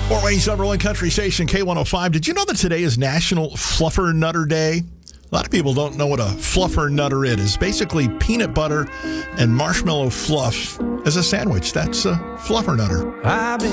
Fort Wayne's number one country station, K105. Did you know that today is National Fluffer Nutter Day? A lot of people don't know what a fluffer nutter is. It's basically peanut butter and marshmallow fluff as a sandwich. That's a fluffer nutter.